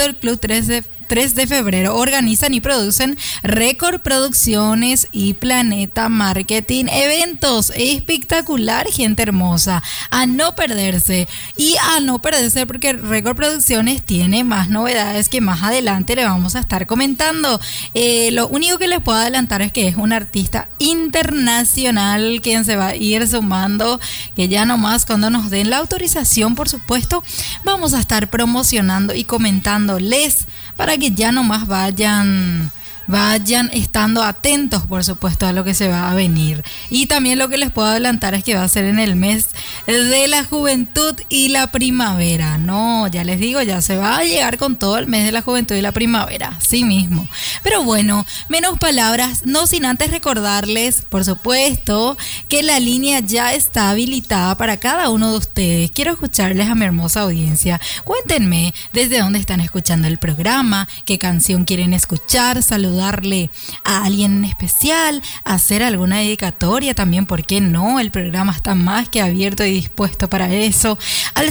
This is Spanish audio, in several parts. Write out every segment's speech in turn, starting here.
junto al Club 3 de febrero organizan y producen Récord Producciones y Planeta Marketing, eventos espectacular, gente hermosa, a no perderse porque Récord Producciones tiene más novedades que más adelante le vamos a estar comentando. Lo único que les puedo adelantar es que es un artista internacional quien se va a ir sumando, que ya nomás cuando nos den la autorización, por supuesto, vamos a estar promocionando y comentándoles para que ya nomás vayan estando atentos, por supuesto, a lo que se va a venir. Y también lo que les puedo adelantar es que va a ser en el mes de la juventud y la primavera. No, ya les digo, ya se va a llegar con todo el mes de la juventud y la primavera, sí mismo. Pero bueno, menos palabras, no sin antes recordarles, por supuesto, que la línea ya está habilitada para cada uno de ustedes. Quiero escucharles a mi hermosa audiencia. Cuéntenme desde dónde están escuchando el programa, qué canción quieren escuchar, saludarle a alguien en especial, hacer alguna dedicatoria también, ¿por qué no? El programa está más que abierto y dispuesto para eso. Al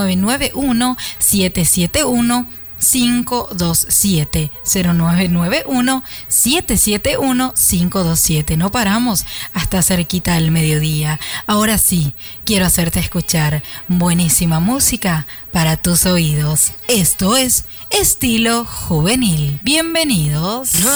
0991-771-527 0991-771-527. No paramos hasta cerquita del mediodía. Ahora sí, quiero hacerte escuchar buenísima música para tus oídos. Esto es Estilo Juvenil. Bienvenidos. No